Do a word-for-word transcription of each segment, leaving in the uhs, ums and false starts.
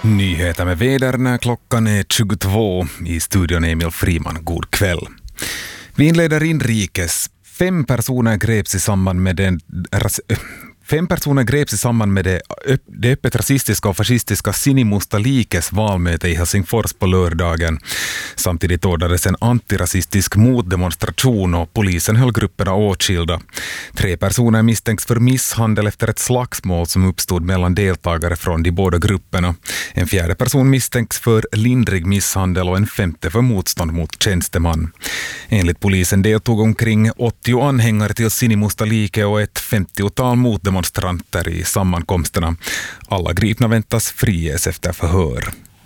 Nyheter med väder när klockan är tjugotvå. I studion Emil Friman. God kväll. Vi inleder inrikes. Fem personer greps i samband med den... Ras, Fem personer greps i samband med det, det öppet rasistiska och fascistiska Sinimusta likes valmöte i Helsingfors på lördagen. Samtidigt ordnades en antirasistisk motdemonstration och polisen höll grupperna åtskilda. Tre personer misstänks för misshandel efter ett slagsmål som uppstod mellan deltagare från de båda grupperna. En fjärde person misstänks för lindrig misshandel och en femte för motstånd mot tjänsteman. Enligt polisen deltog omkring åttio anhängare till Sinimusta like och ett femtiotal motdemonstranter demonstranter i sammankomsterna. Alla gripna väntas friges efter förhör.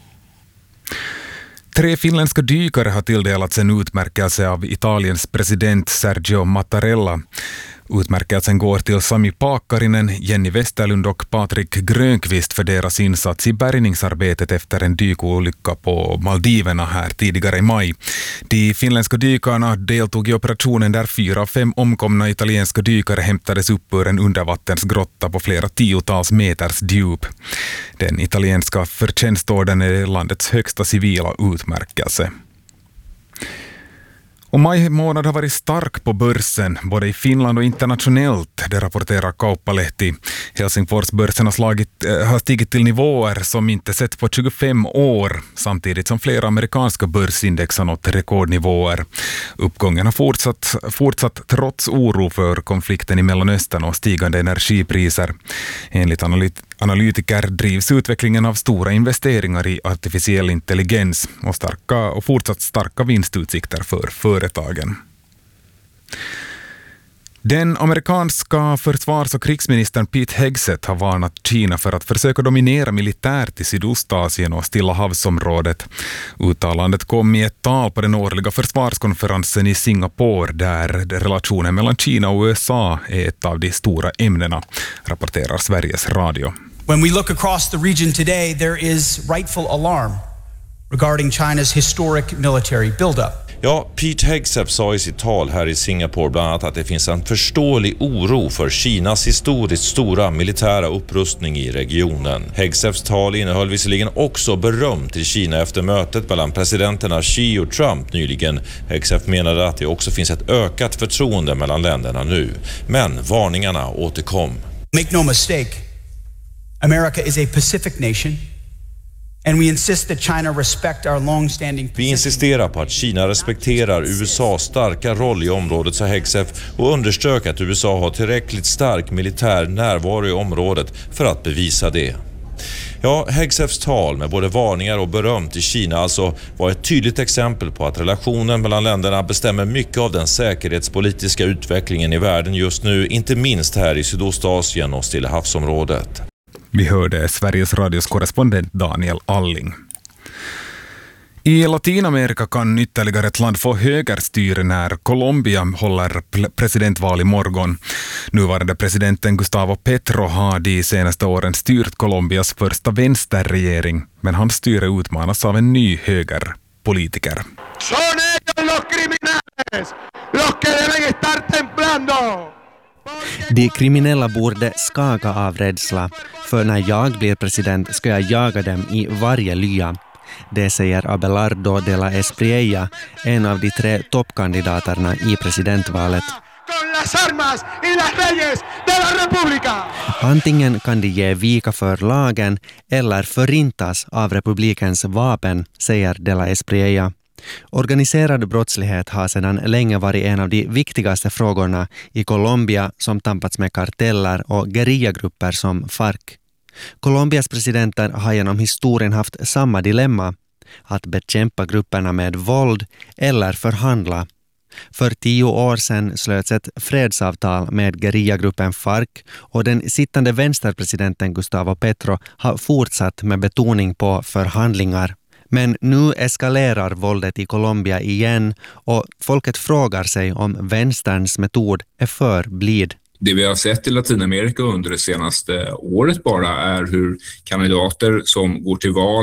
Tre finländska dykare har tilldelats en utmärkelse av Italiens president Sergio Mattarella. Utmärkelsen går till Sami Paakkarinen, Jenny Westerlund och Patrik Grönqvist för deras insats i bärgningsarbetet efter en dykolycka på Maldiverna här tidigare i maj. De finländska dykarna deltog i operationen där fyra av fem omkomna italienska dykare hämtades upp ur en undervattensgrotta på flera tiotals meters djup. Den italienska förtjänstorden är landets högsta civila utmärkelse. Och maj månad har varit stark på börsen, både i Finland och internationellt, det rapporterar Kauppalehti. Helsingforsbörsen har, slagit, äh, har stigit till nivåer som inte sett på tjugofem år, samtidigt som flera amerikanska börsindex har nått rekordnivåer. Uppgången har fortsatt, fortsatt trots oro för konflikten i Mellanöstern och stigande energipriser. Enligt analyt- analytiker drivs utvecklingen av stora investeringar i artificiell intelligens och, starka, och fortsatt starka vinstutsikter för företagen. Den amerikanska försvars- och krigsministern Pete Hegseth har varnat Kina för att försöka dominera militärt i Sydostasien och Stilla havsområdet. Uttalandet kom i ett tal på den årliga försvarskonferensen i Singapore där relationen mellan Kina och U S A är ett av de stora ämnena, rapporterar Sveriges Radio. When we look across the region today, there is rightful alarm regarding China's historic military buildup. Ja, Pete Hegseth sa i sitt tal här i Singapore bland annat att det finns en förståelig oro för Kinas historiskt stora militära upprustning i regionen. Hegseths tal innehöll visserligen också beröm till Kina efter mötet mellan presidenterna Xi och Trump nyligen. Hegseth menade att det också finns ett ökat förtroende mellan länderna nu. Men varningarna återkom. Make no mistake, America is a Pacific nation. And we insist that China respect our long-standing Vi insisterar på att Kina respekterar U S A:s starka roll i området, sa Hegseth, och underströk att U S A har tillräckligt stark militär närvaro i området för att bevisa det. Ja, Hegseths tal med både varningar och beröm till Kina alltså var ett tydligt exempel på att relationen mellan länderna bestämmer mycket av den säkerhetspolitiska utvecklingen i världen just nu, inte minst här i Sydostasien och Stilla havsområdet. Vi hörde Sveriges Radios korrespondent Daniel Alling. I Latinamerika kan ytterligare ett land få högerstyre när Colombia håller presidentval i morgon. Nuvarande presidenten Gustavo Petro har de senaste åren styrt Colombias första vänsterregering, men hans styre utmanas av en ny högerpolitiker. Son ellos los criminales, los que deben estar temblando. De kriminella borde skaka av rädsla, för när jag blir president ska jag jaga dem i varje lya. Det säger Abelardo de la Espriella, en av de tre toppkandidaterna i presidentvalet. Antingen kan de ge vika för lagen eller förintas av republikens vapen, säger de la Espriella. Organiserad brottslighet har sedan länge varit en av de viktigaste frågorna i Colombia, som tampats med karteller och gerillagrupper som FARC. Colombias presidenter har genom historien haft samma dilemma, att bekämpa grupperna med våld eller förhandla. För tio år sedan slöts ett fredsavtal med gerillagruppen FARC och den sittande vänsterpresidenten Gustavo Petro har fortsatt med betoning på förhandlingar. Men nu eskalerar våldet i Colombia igen och folket frågar sig om vänsterns metod är för blid. Det vi har sett i Latinamerika under det senaste året bara är hur kandidater som går till val